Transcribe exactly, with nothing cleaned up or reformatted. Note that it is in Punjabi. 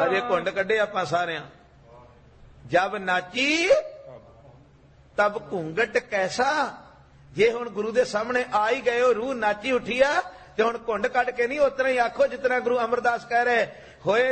ਅਜੇ ਘੁੰਡ ਕੱਢੇ ਆਪਾਂ ਸਾਰਿਆਂ। ਜਬ ਨਾਚੀ ਤਬ ਘੂੰਗਟ ਕੈਸਾ। ਜੇ ਹੁਣ ਗੁਰੂ ਦੇ ਸਾਹਮਣੇ ਆ ਹੀ ਗਏ ਹੋ, ਰੂਹ ਨਾਚੀ ਉੱਠੀ ਆ, ਤੇ ਹੁਣ ਘੁੰਡ ਕੱਢ ਕੇ ਨਹੀਂ, ਉਤਨਾ ਹੀ ਆਖੋ ਜਿਤਨਾ ਗੁਰੂ ਅਮਰਦਾਸ ਕਹਿ ਰਹੇ ਹੋਏ